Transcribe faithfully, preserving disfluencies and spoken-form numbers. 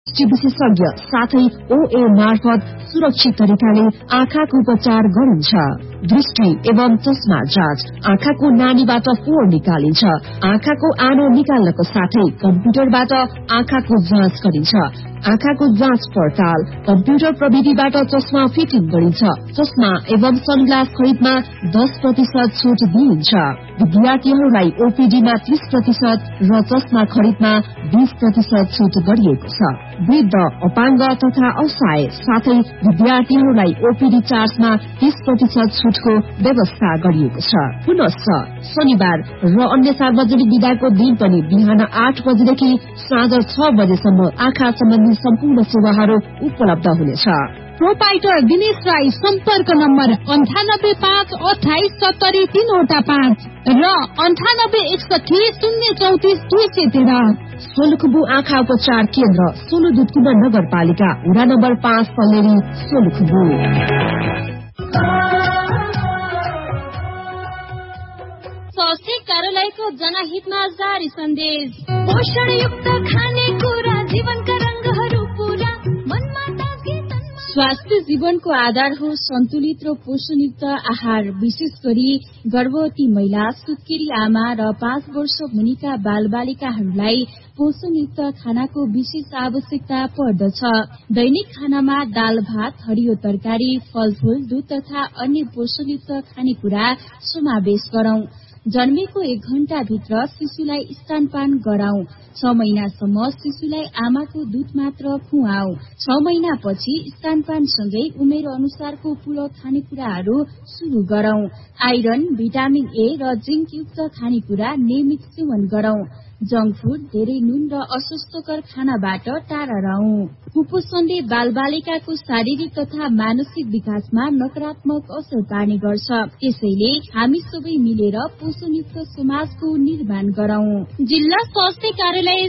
विशेषज्ञ साथै ओए मार्फत सुरक्षित तरिकाले आँखाको उपचार गरिन्छ। दृष्टि एवं चस्मा जाँच, आँखाको नानीबाट फोहोर निकालिन्छ। आँखाको आनो निकाल्नको साथै कम्प्युटरबाट आँखाको जाँच गरिन्छ। आँखाको जाँच पडताल, कम्प्युटर प्रविधिबाट चस्मा फिटिङ गरिन्छ। चस्मा एवं सनग्लास खरिदमा दस प्रतिशत छुट दिइन्छ। विद्यार्थीहरूलाई ओपीडीमा तीस प्रतिशत र चस्मा खरिदमा बीस प्रतिशत छुट गरिएको छ। वृद्ध, अपाङ्ग तथा असहाय साथै विद्यार्थीहरूलाई ओपीडी चार्जमा तीस प्रतिशत छुटको व्यवस्था गरिएको छ। पुनश्च शनिबार र अन्य सार्वजनिक बिदाको दिन पनि बिहान आठ बजेदेखि साँझ छ बजेसम्म आँखा सम्बन्धी सम्पूर्ण सेवाहरू उपलब्ध हुनेछ। प्रोपाइटर दिनेश राई, सम्पर्क नम्बर अन्ठानब्बे पाँच अठाइस सत्तरी तीनवटा पाँच र अन्ठानब्बे एकसठी शून्य चौतिस दुई सय तेह्र। सोलुखुम्बु आँखा उपचार केन्द्र, सोलु दुधकुण्ड नगरपालिका, वडा नम्बर पाँच, पल्लेरी, सोलुखुम्बु। स्वास्थ्य कार्यालयको जनहितमा जारी सन्देश। पोषणयुक्त खानेकुरा जीवनका रंगहरू पूरा मनमा ताजगी तनमा। स्वास्थ्य जीवनको आधार हो सन्तुलित र पोषणयुक्त आहार। विशेष गरी गर्भवती महिला, सुत्केरी आमा र पाँच वर्ष मुनिका बाल बालिकाहरूलाई पोषणयुक्त खानाको विशेष आवश्यकता पर्दछ। दैनिक खानामा दाल भात, हरियो तरकारी, फलफूल, दूध तथा अन्य पोषणयुक्त खानेकुरा समावेश गरौं। जन्मेको एक घण्टा भित्र शिशुलाई स्तनपान गराउँ। छ महिनासम्म शिशुलाई आमाको दूध मात्र खुवाऊ। छ महिनापछि स्तनपानसँगै उमेर अनुसारको पूरक खानेकुराहरू शुरू गरौं। आइरन, भिटामिन ए र जिंक युक्त खानेकुरा नियमित सेवन गरौं। जंक फूड, धेरै नुन र अस्वास्थ्यकर खानाबाट टाढा रहौं। कुपोषणले बाल बालिकाको शारीरिक तथा मानसिक विकासमा नकारात्मक असर पार्ने गर्छ। त्यसैले हामी सबै मिलेर पोषणयुक्त समाजको निर्माण गरौं। जिल्ला स्वास्थ्य कार्यालय